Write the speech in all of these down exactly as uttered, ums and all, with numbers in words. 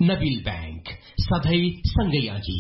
Nabil bank सधैं सँगै अघि।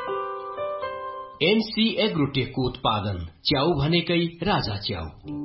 एनसी एग्रोटेकको उत्पादन च्याउ भनेकै राजा च्याउ।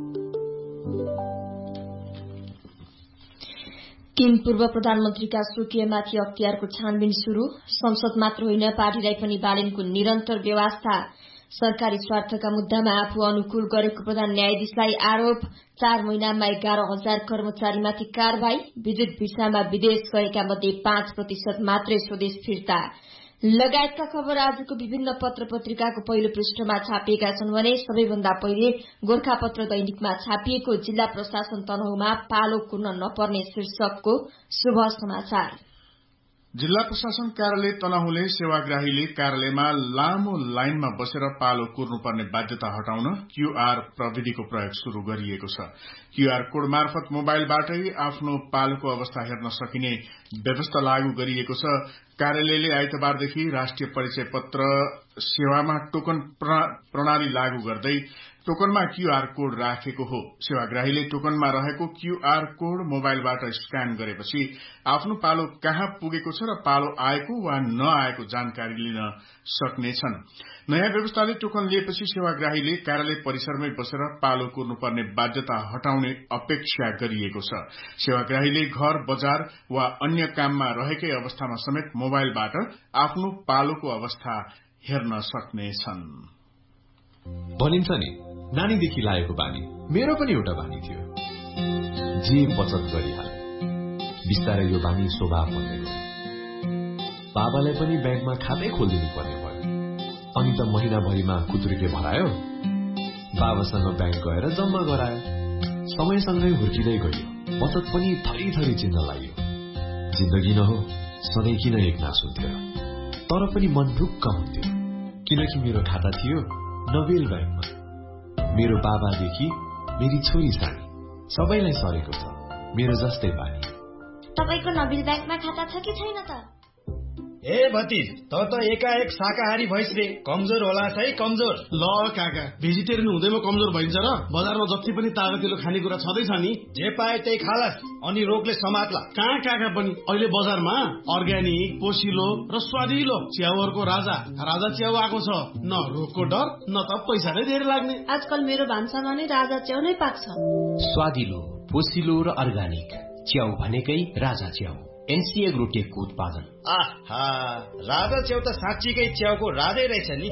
तीन पूर्व प्रधानमन्त्रीका स्वकीयमाथि अख्तियारको छानबिन शुरू। संसद मात्र होइन पार्टीलाई पनि बालेनको निरन्तर व्यवस्था। सरकारी स्वार्थका मुद्दामा आफू अनुकूल गरेको प्रधान न्यायाधीशलाई आरोप। चार महिनामा एघार हजार कर्मचारीमाथि कारवाही। विद्युत भिसामा विदेश गएका मध्ये पाँच प्रतिशत मात्रै स्वदेश फिर्ता लगायतका खबर आजको विभिन्न पत्र पत्रिकाको पहिलो पृष्ठमा छापिएका छन् भने सबैभन्दा पहिले गोरखापत्र दैनिकमा छापिएको जिल्ला प्रशासन तनहुमा पालो कुर्न नपर्ने शीर्षकको शुभ समाचार। जिल्ला प्रशासन कार्यालय तनहुले सेवाग्राहीले कार्यालयमा लामो लाइनमा बसेर पालो कुर्नुपर्ने बाध्यता हटाउन क्यूआर प्रविधिको प्रयोग शुरू गरिएको छ। क्यूआर कोड मार्फत मोबाइलबाटै आफ्नो पालोको अवस्था हेर्न सकिने व्यवस्था लागू गरिएको छ। कार्यालयले आइतबारदेखि राष्ट्रिय परिचय पत्र सेवामा टोकन प्रणाली लागू गर्दै टोकनमा क्यूआर कोड राखेको हो। सेवाग्राहीले टोकनमा रहेको क्यूआर कोड मोबाइलबाट स्क्यान गरेपछि आफ्नो पालो कहाँ पुगेको छ र पालो आएको वा नआएको जानकारी लिन सक्नेछन्। नयाँ व्यवस्थाले टोकन लिएपछि सेवाग्राहीले कार्यालय परिसरमै बसेर पालो कुर्नुपर्ने बाध्यता हटाउने अपेक्षा गरिएको छ। सेवाग्राहीले घर बजार वा अन्य काममा रहेकै अवस्थामा समेत मोबाइलबाट आफ्नो पालोको अवस्था हेर्न सक्नेछन्। भनिन्छ नि नानीदेखि लागेको बानी मेरो पनि एउटा बानी थियो। जे बचत गरिहाले बिस्तारै यो बानी स्वभाव बन्दै गयो। बाबालाई पनि ब्याङ्कमा खातै खोलिदिनु पर्ने भयो। अनि त महिनाभरिमा कुतुर्के भरायो। बाबासँग ब्याङ्क गएर जम्मा गरायो। समयसँगै हुर्किँदै गयो। बचत पनि थरी थरी चिन्न लाग्यो। जिन्दगी न हो सधैँ किन एक नास हुन्थ्यो तर पनि मन ढुक्क हुन्थ्यो किनकि मेरो खाता थियो नबिल ब्याङ्कमा। मेरो बाबादेखि मेरी छोरी सानी सबैलाई सरेको छ मेरो जस्तै बानी। तपाईको नबिल ब्याङ्कमा खाता छ कि छैन त? ए भतिज त त एकाएक शाकाहारी भइस रे। कमजोर होला है कमजोर। ल काका भेजिटेरियन हुँदैमा कमजोर भइन्छ र? बजारमा जति पनि तागतिलो खानेकुरा छँदैछ नि जे पाए त्यही खालास अनि रोगले समात्ला। कहाँ काका पनि अहिले बजारमा अर्ग्यानिक पोसिलो र स्वादिलो च्याउहरूको राजा राजा च्याउ आएको छ। न रोगको डर न त पैसा नै धेरै लाग्ने। आजकल मेरो भान्सामा नै राजा च्याउ नै पाक्छ। स्वादिलो पोसिलो र अर्ग्यानिक च्याउ भनेकै राजा च्याउ। एनसी एग्रोटेकको उत्पादन। आहा राजा च्याउ त साँच्चीकै च्याउको राजै रहेछ नि।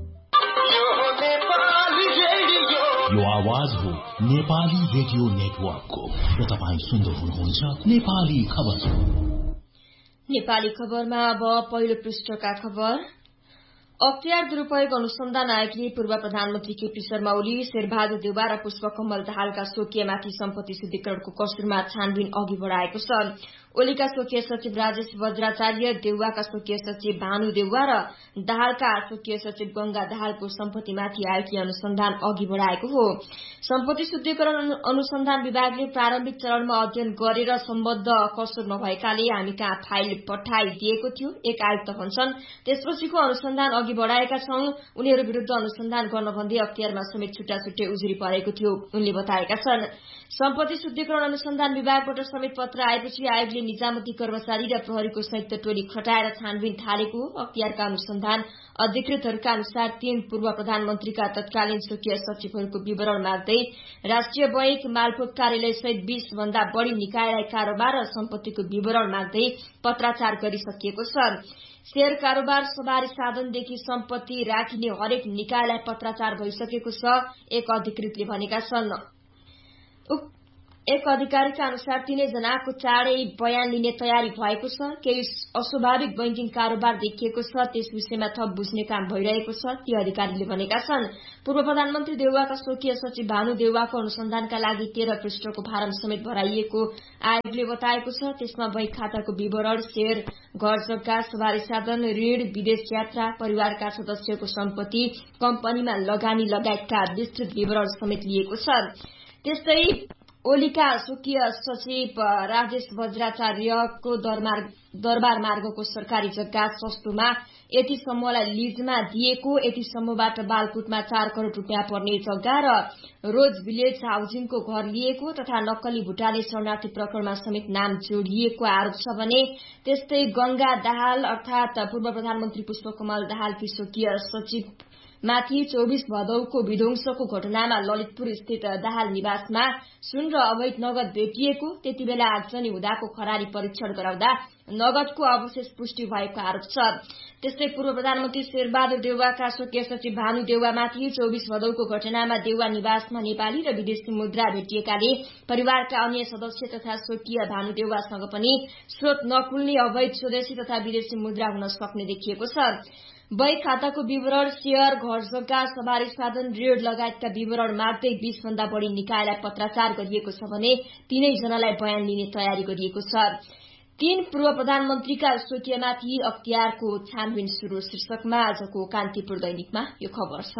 यो आवाज हो नेपाली रेडियो नेटवर्कको र तपाईँ सुन्दै हुनुहुन्छ नेपाली खबर। नेपाली खबरमा अब पहिलो पृष्ठका खबर। अख्तियार दुरूपयोग अनुसन्धान आयोगले पूर्व प्रधानमन्त्री केपी शर्मा ओली, शेरबहादुर देउवा र पुष्पकमल दाहालका स्वकीयमाथि सम्पत्ति शुद्धिकरणको कसुरमा छानबिन अघि बढाएको छ। ओलीका स्वकीय सचिव राजेश वज्राचार्य, देउवाका स्वकीय सचिव भानु देउवा र दाहालका स्वकीय सचिव गंगा दाहालको सम्पत्तिमाथि आयोगले अनुसन्धान अघि बढाएको हो। सम्पत्ति शुद्धिकरण अनुसन्धान विभागले प्रारम्भिक चरणमा अध्ययन गरेर सम्बद्ध कसुर नभएकाले हामी कहाँ फाइल पठाइदिएको थियो एक आयुक्त भन्छन्। त्यसपछिको अनुसन्धान अघि बढाएका छौं। उनीहरू विरूद्ध अनुसन्धान गर्न भन्दै अख्तियारमा समेत छुट्टा छुट्टै उजुरी परेको थियो उनले बताएका छन्। सम्पत्ति शुद्धिकरण अनुसन्धान विभागबाट समेत पत्र आएपछि आयोगले निजामती कर्मचारी र प्रहरीको संयुक्त टोली खटाएर छानबिन थालेको हो। अख्तियारका अनुसन्धान अधिकृतहरूका अनुसार तीन पूर्व प्रधानमन्त्रीका तत्कालीन स्वकीय सचिवहरूको विवरण माग्दै राष्ट्रिय बैंक मालपोत कार्यालय सहित बीस भन्दा बढ़ी निकायलाई कारोबार र सम्पत्तिको विवरण माग्दै पत्राचार गरिसकिएको छ। शेयर कारोबार सवारी साधनदेखि सम्पत्ति राखिने हरेक निकायलाई पत्राचार भइसकेको छ एक अधिकृतले भनेका छन्। एक अधिकारीका अनुसार तीनै जनाको चाँडै बयान लिने तयारी भएको छ। केही अस्वाभाविक बैंकिङ कारोबार देखिएको छ, त्यस विषयमा थप बुझ्ने काम भइरहेको छ ती अधिकारीले भनेका छन्। पूर्व प्रधानमन्त्री देउवाका स्वकीय सचिव भानु देउवाको अनुसन्धानका लागि तेह्र पृष्ठको फारम समेत भराइएको आयोगले बताएको छ। त्यसमा बैंक खाताको विवरण, शेयर, घर जग्गा, सवारी साधन, ऋण, विदेश यात्रा, परिवारका सदस्यको सम्पत्ति, कम्पनीमा लगानी लगायतका विस्तृत विवरण समेत लिएको छ। त्यस्तै ओलीका स्वकीय सचिव राजेश वज्राचार्यको दरबार मार्गको सरकारी जग्गा सस्तोमा यति समूहलाई लिजमा दिएको, यति समूहबाट बालकुटमा चार करोड़ रूपियाँ पर्ने जग्गा र रोज विलेज हाउसिङको घर लिएको तथा नक्कली भुटानी शरणार्थी प्रकरणमा समेत नाम जोडिएको आरोप छ भने त्यस्तै गंगा दाहाल अर्थात पूर्व प्रधानमन्त्री पुष्पकमल दाहालकी स्वकीय सचिव माथि चौबीस भदौको विध्वंसको घटनामा ललितपुर स्थित दाहाल निवासमा सुन र अवैध नगद भेटिएको, त्यति बेला आगजनी हुँदाको खरारी परीक्षण गराउँदा नगदको अवशेष पुष्टि भएको आरोप छ। त्यस्तै पूर्व प्रधानमन्त्री शेरबहादुर देउवाका स्वकीय सचिव भानु देउवामाथि चौबीस भदौको घटनामा देउवा निवासमा नेपाली र विदेशी मुद्रा भेटिएकाले परिवारका अन्य सदस्य तथा स्वकीय भानु देउवासँग पनि स्रोत नखुल्ने अवैध स्वदेशी तथा विदेशी मुद्रा हुन सक्ने देखिएको छ। बैंक खाताको विवरण, शेयर, घर जग्गा, सवारी साधन, ऋण लगायतका विवरण माग्दै बीस भन्दा बढ़ी निकायलाई पत्राचार गरिएको छ भने तीनै जनालाई बयान लिने तयारी गरिएको छ। तीन पूर्व प्रधानमन्त्रीका स्वकीयमाथि अख्तियारको छानबिन शुरू शीर्षकमा आजको कान्तिपुर दैनिकमा यो खबर छ।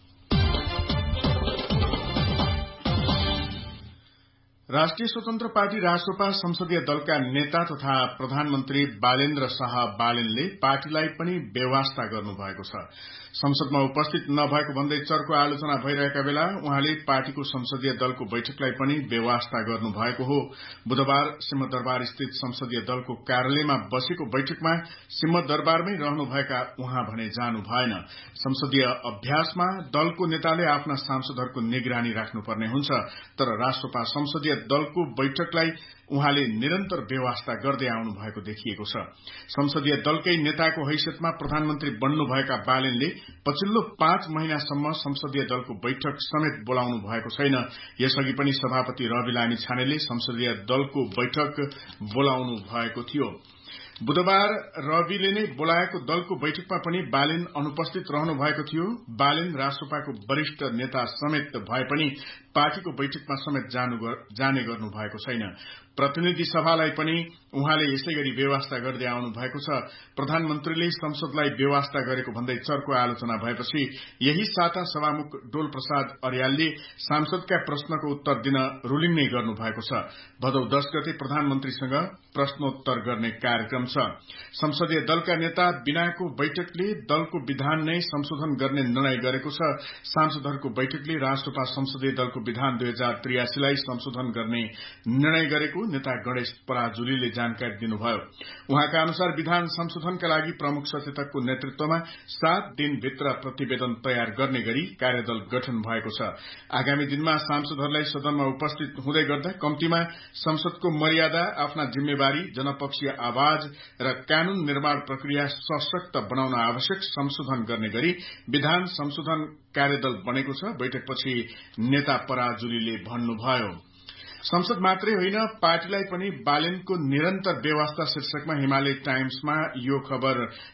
राष्ट्रिय स्वतन्त्र पार्टी रासोपा संसदीय दलका नेता तथा प्रधानमन्त्री बालेन्द्र शाह बालेनले पार्टीलाई पनि बेवास्ता गर्नुभएको छ। संसदमा उपस्थित नभएको भन्दै चर्को आलोचना भइरहेका बेला उहाँले पार्टीको संसदीय दलको बैठकलाई पनि बेवास्ता गर्नुभएको हो। बुधबार सिंहदरबार स्थित संसदीय दलको कार्यालयमा बसेको बैठकमा सिंहदरबारमै रहनुभएका उहाँ भने जानु भएन। संसदीय अभ्यासमा दलको नेताले आफ्ना सांसदहरूको निगरानी राख्नुपर्ने हुन्छ, तर राष्ट्रपा संसदीय दलको बैठकलाई उहाँले निरन्तर बेवास्ता गर्दै आउनु भएको देखिएको छ। संसदीय दलकै नेताको हैसियतमा प्रधानमन्त्री बन्नुभएका बालेनले पछिल्लो पाँच महिनासम्म संसदीय दलको बैठक समेत बोलाउनु भएको छैन। यसअघि पनि सभापति रवि लामी छानेले संसदीय दलको बैठक बोलाउनु भएको थियो। बुधबार रविले नै बोलाएको दलको बैठकमा पनि बालेन अनुपस्थित रहनु भएको थियो। बालेन रासोपाको वरिष्ठ नेता समेत भए पनि पार्टीको बैठकमा समेत जाने गर्नु भएको छैन। प्रतिनिधि सभालाई पनि उहाँले यसै गरी बेवास्ता गर्दै आउनु भएको छ। प्रधानमन्त्रीले संसदलाई बेवास्ता गरेको भन्दै चर्को आलोचना भएपछि यही साता सभामुख डोल प्रसाद अर्यालले सांसदका प्रश्नको उत्तर दिन रूलिङ नै गर्नु भएको छ। भदौ दश गते प्रधानमन्त्रीसँग प्रश्नोत्तर गर्ने कार्यक्रम छ। संसदीय दलका नेता बिनाको बैठकले दलको विधान नै संशोधन गर्ने निर्णय गरेको छ। सांसदहरूको बैठकले राष्ट्रपा संसदीय दलको विधान दुई हजार त्रियासीलाई संशोधन गर्ने निर्णय गरेको नेता गणेश पराजुलीले जानकारी दिनुभयो। उहाँका अनुसार विधान संशोधनका लागि प्रमुख सचेतकको नेतृत्वमा सात दिनभित्र प्रतिवेदन तयार गर्ने गरी कार्यदल गठन भएको छ। आगामी दिनमा सांसदहरूलाई सदनमा उपस्थित हुँदै गर्दा कम्तीमा संसदको मर्यादा, आफ्ना जिम्मेवारी, जनपक्षीय आवाज र कानून निर्माण प्रक्रिया सशक्त बनाउन आवश्यक संशोधन गर्ने गरी विधान संशोधन कार्यदल बनेको छ। बैठकपछि नेता पराजुलीले भन्नुभयो। संसद मात्रै होइन, पार्टीलाई पनि बालेनको निरन्तर बेवास्ता शीर्षकमा हिमालय टाइम्समा यो खबर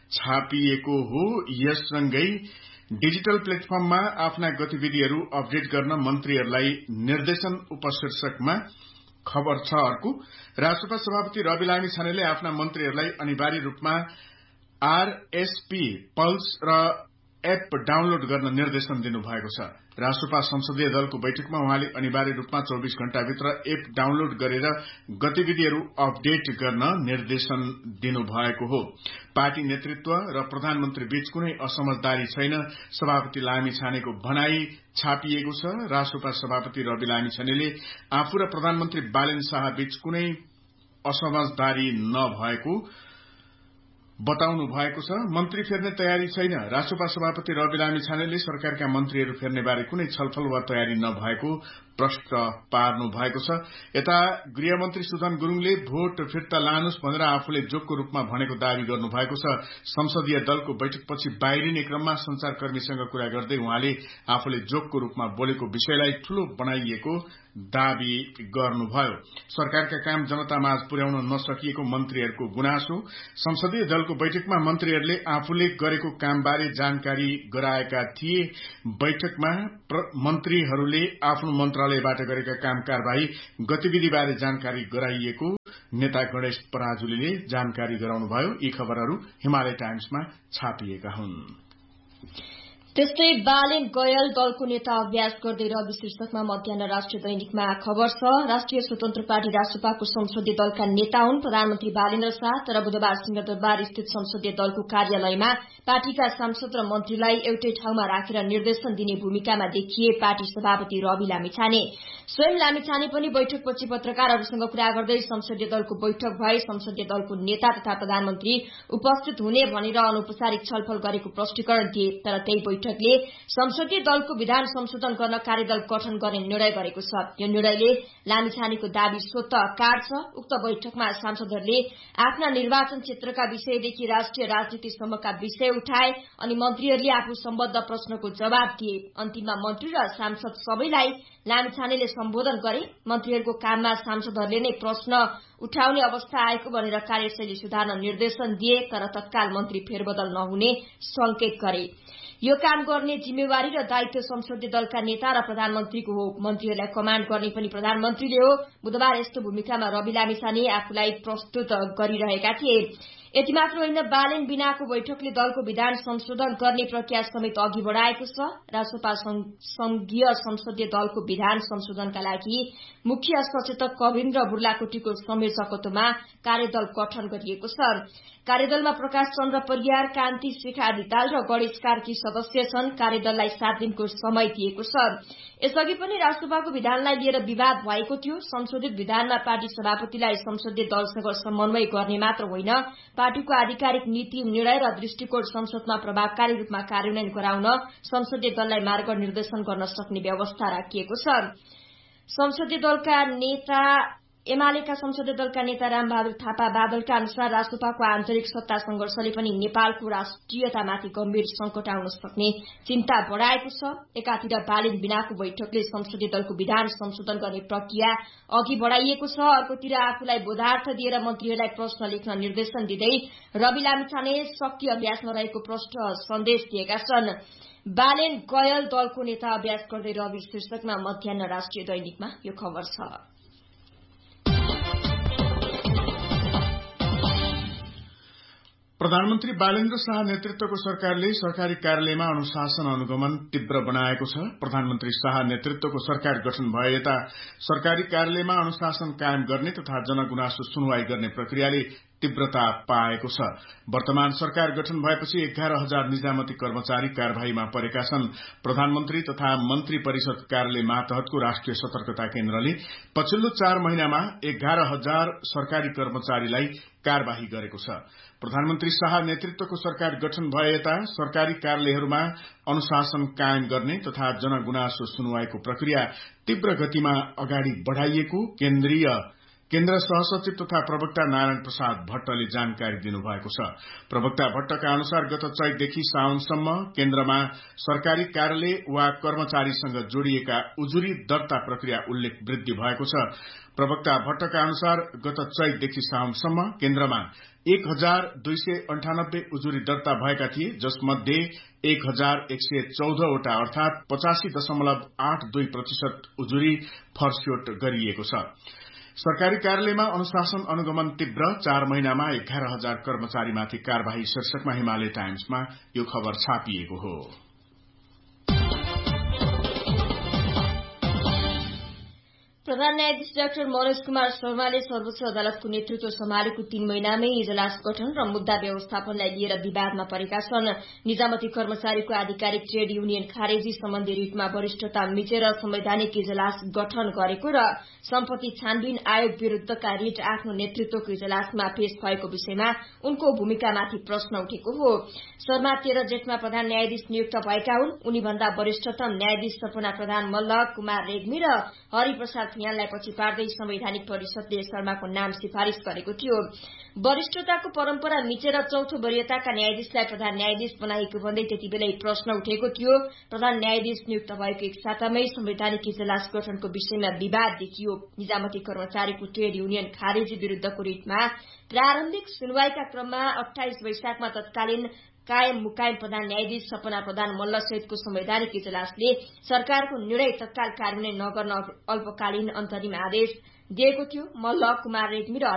छापिएको हो। यससँगै डिजिटल प्लेटफर्ममा आफ्ना गतिविधिहरू अपडेट गर्न मन्त्रीहरूलाई निर्देशन उपशीर्षकमा खबर छ। अर्को, राष्ट्रपा सभापति रवि लामी छानेले आफ्ना मन्त्रीहरूलाई अनिवार्य रूपमा आरएसपी पल्स र एप डाउनलोड गर्न निर्देशन दिनुभएको छ। राष्ट्रपा संसदीय दलको बैठकमा उहाँले अनिवार्य रूपमा चौबीस घण्टाभित्र एप डाउनलोड गरेर गतिविधिहरू अपडेट गर्न निर्देशन दिनुभएको हो। पार्टी नेतृत्व र प्रधानमन्त्री बीच कुनै असमझदारी छैन, सभापति लामी छानेको भनाई छापिएको छ। राष्ट्रपा सभापति रवि लामी छानेले आफू र प्रधानमन्त्री बालेन शाह बीच कुनै असमझदारी नभएको बताउनु भएको छ। मन्त्री फेर्ने तयारी छैन। राष्ट्रपा सभापति रवि लामी छानेले सरकारका मन्त्रीहरू फेर्ने बारे कुनै छलफल वा तयारी नभएको प्रश्न पार्नु भएको छ। यता गृहमन्त्री सुदन गुरूङले भोट फिर्ता लानुस् भनेर आफूले जोगको रूपमा भनेको दावी गर्नु भएको छ। संसदीय दलको बैठकपछि बाहिरिने क्रममा संचारकर्मीसँग कुरा गर्दै उहाँले आफूले जोगको रूपमा बोलेको विषयलाई ठूलो बनाइएको दावी गर्नुभयो। सरकारका काम जनतामाझ पुर्याउन नसकिएको मन्त्रीहरूको गुनासो। संसदीय दलको बैठकमा मन्त्रीहरूले आफूले गरेको कामबारे जानकारी गराएका थिए। बैठकमा मन्त्रीहरूले आफ्नो मन्त्रालयबाट गरेका काम कारवाही गतिविधिबारे जानकारी गराइएको नेता गणेश पराजुलीले जानकारी गराउनुभयो। यी खबरहरू हिमालय टाइम्समा छापिएका हुन्। त्यस्तै बालेन गयल दलको नेता अभ्यास गर्दै रवि शीर्षकमा मध्याह्न राष्ट्रिय दैनिकमा खबर छ। राष्ट्रिय स्वतन्त्र पार्टी रासपाको संसदीय दलका नेता हुन् प्रधानमन्त्री बालेन्द्र शाह, तर बुधबार सिंहदरबार स्थित संसदीय दलको कार्यालयमा पार्टीका सांसद र मन्त्रीलाई एउटै ठाउँमा राखेर निर्देशन दिने भूमिकामा देखिए पार्टी सभापति रवि लामिछाने। स्वयं लामिछाने पनि बैठकपछि पत्रकारहरूसँग कुरा गर्दै संसदीय दलको बैठक भए संसदीय दलको नेता तथा प्रधानमन्त्री उपस्थित हुने भनेर अनौपचारिक छलफल गरेको प्रष्टीकरण दिए। तर त्यही बैठकले संसदीय दलको विधान संशोधन गर्न कार्यदल गठन गर्ने निर्णय गरेको छ। यो निर्णयले लामिछानेको दावी स्वतः काट्छ। उक्त बैठकमा सांसदहरूले आफ्ना निर्वाचन क्षेत्रका विषयदेखि राष्ट्रिय राजनीतिसम्मका विषय उठाए अनि मन्त्रीहरूले आफू सम्बद्ध प्रश्नको जवाब दिए। अन्तिममा मन्त्री र सांसद सबैलाई लामिछानेले सम्बोधन गरे। मन्त्रीहरूको काममा सांसदहरूले नै प्रश्न उठाउने अवस्था आएको भनेर कार्यशैली सुधार्न निर्देशन दिए, तर तत्काल मन्त्री फेरबदल नहुने संकेत गरे। यो काम गर्ने जिम्मेवारी र दायित्व संसदीय दलका नेता र प्रधानमन्त्रीको हो। मन्त्रीहरूलाई कमाण्ड गर्ने पनि प्रधानमन्त्रीले हो। बुधबार यस्तो भूमिकामा रवि लामिछाने आफूलाई प्रस्तुत गरिरहेका थिए। यति मात्र होइन, बालेन बिनाको बैठकले दलको विधान संशोधन गर्ने प्रक्रिया समेत अघि बढ़ाएको छ। रासपा संघीय संसदीय दलको विधान संशोधनका लागि मुख्य सचेतक कविन्द्र बुर्लाकोटीको संयोजकत्वमा कार्यदल गठन गरिएको छ। कार्यदलमा प्रकाश चन्द्र परियार, कान्ति शेखा रिताल र गणेश कार्की सदस्य छन्। कार्यदललाई सात दिनको समय दिएको छ। यसअघि पनि राष्ट्रसभाको विधानलाई लिएर विवाद भएको थियो। संशोधित विधानमा पार्टी सभापतिलाई संसदीय दलसँग समन्वय गर्ने मात्र होइन, पार्टीको आधिकारिक नीति, निर्णय र दृष्टिकोण संसदमा प्रभावकारी रूपमा कार्यान्वयन गराउन संसदीय दललाई मार्ग निर्देशन गर्न सक्ने व्यवस्था राखिएको छ। संसदीय दलका नेता एमालेका संसदीय दलका नेता रामबहादुर थापा बादलका अनुसार रासपाको आन्तरिक सत्ता संघर्षले पनि नेपालको राष्ट्रियतामाथि गम्भीर संकट आउन सक्ने चिन्ता बढ़ाएको छ। एकातिर बालेन बिनाको बैठकले संसदीय दलको विधान संशोधन गर्ने प्रक्रिया अघि बढ़ाइएको छ, अर्कोतिर आफूलाई बोधार्थ दिएर मन्त्रीहरूलाई प्रश्न लेख्न निर्देशन दिँदै रवि लामिछाने शक्ति अभ्यासमा रहेको प्रष्ट सन्देश दिएका छन्। बालेन गयल दलको नेता अभ्यास गर्दै रवि शीर्षकमा मध्याह्न राष्ट्रिय दैनिकमा यो खबर छ। प्रधानमन्त्री बालेन्द्र शाह नेतृत्वको सरकारले सरकारी कार्यालयमा अनुशासन अनुगमन तीव्र बनाएको छ। प्रधानमन्त्री शाह नेतृत्वको सरकार गठन भए यता सरकारी कार्यालयमा अनुशासन कायम गर्ने तथा जनगुनासो सुनवाई गर्ने प्रक्रियाले तीव्रता पाएको छ। वर्तमान सरकार गठन भएपछि एघार हजार निजामती कर्मचारी कार्यवाहीमा परेका छन्। प्रधानमन्त्री तथा मन्त्री परिषद कार्यालय मातहतको राष्ट्रिय सतर्कता केन्द्रले पछिल्लो चार महिनामा एघार हजार सरकारी कर्मचारीलाई कार्यवाही गरेको छ। प्रधानमन्त्री शाह नेतृत्वको सरकार गठन भए यता सरकारी कार्यालयहरूमा अनुशासन कायम गर्ने तथा जनगुनासो सुनवाईको प्रक्रिया तीव्र गतिमा अगाडि बढ़ाइएको केन्द्रीय केन्द्र सहसचिव तथा प्रवक्ता नारायण प्रसाद भट्टले जानकारी दिनुभएको छ। प्रवक्ता भट्टका अनुसार गत चैतदेखि साउनसम्म केन्द्रमा सरकारी कार्यालय वा कर्मचारीसँग जोडिएका उजुरी दर्ता प्रक्रिया उल्लेख वृद्धि भएको छ। प्रवक्ता भट्टका अनुसार गत चैतदेखि साउनसम्म केन्द्रमा एक हजार दुई सय अन्ठानब्बे उजुरी दर्ता भएका थिए, जसमध्ये एक हजार एक सय चौधवटा अर्थात पचासी दशमलव आठ दुई प्रतिशत उजुरी फर्स्योट गरिएको छ। सरकारी कार्यालयमा अनुशासन अनुगमन तीव्र, चार महिनामा एघार हजार कर्मचारीमाथि कार्यवाही शीर्षकमा हिमालय टाइम्समा यो खबर छापिएको हो। प्रधान न्यायाधीश डाक्टर मनोज कुमार शर्माले सर्वोच्च अदालतको नेतृत्व सम्हालेको तीन महिनामै इजलास गठन र मुद्दा व्यवस्थापनलाई लिएर विवादमा परेका छन्। निजामती कर्मचारीको आधिकारिक ट्रेड युनियन खारेजी सम्बन्धी रिटमा वरिष्ठता मिचेर संवैधानिक इजलास गठन गरेको र सम्पत्ति छानबिन आयोग विरूद्धका रिट आफ्नो नेतृत्वको इजलासमा पेश भएको विषयमा उनको भूमिकामाथि प्रश्न उठेको हो। शर्मा तेह्र जेठमा प्रधान न्यायाधीश नियुक्त भएका हुन्। उनीभन्दा वरिष्ठतम न्यायाधीश सपना प्रधान मल्ल, कुमार रेग्मी र हरिप्रसाद लाई पछि पार्दै संवैधानिक परिषदले शर्माको नाम सिफारिश गरेको थियो। वरिष्ठताको परम्परा मिचेर चौथो वरियताका न्यायाधीशलाई प्रधान न्यायाधीश बनाइएको भन्दै त्यति बेलै प्रश्न उठेको थियो। प्रधान न्यायाधीश नियुक्त भएको एक सातामै संवैधानिक इजलास गठनको विषयमा विवाद देखियो। निजामती कर्मचारीको ट्रेड युनियन खारेजी विरूद्धको रिटमा प्रारम्भिक सुनवाईका क्रममा अठाइस वैशाखमा तत्कालीन कायम मुकायम प्रधान न्यायाधीश सपना प्रधान मल्ल सहितको संवैधानिक इजलासले सरकारको निर्णय तत्काल कार्यान्वयन नगर्न अल्पकालीन अन्तरिम आदेश दिएको थियो। मल्ल, कुमार रेग्मी र